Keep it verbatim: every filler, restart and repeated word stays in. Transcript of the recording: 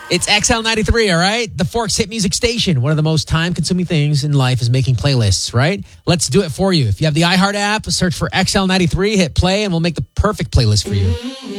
It's X L ninety-three, all right? The Forks Hit Music Station. One of the most time-consuming things in life is making playlists, right? Let's do it for you. If you have the iHeart app, search for X L ninety-three, hit play, and we'll make the perfect playlist for you.